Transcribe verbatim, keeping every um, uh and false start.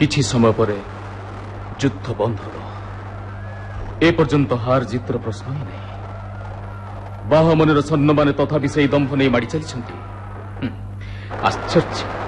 किछि समय पर युद्ध बंद हल एपर्यंत हार जीतर प्रश्न ही नहीं। बाहमनिर सैन्य माने तथापि से दंभ नहीं माड़ी चली आश्चर्य।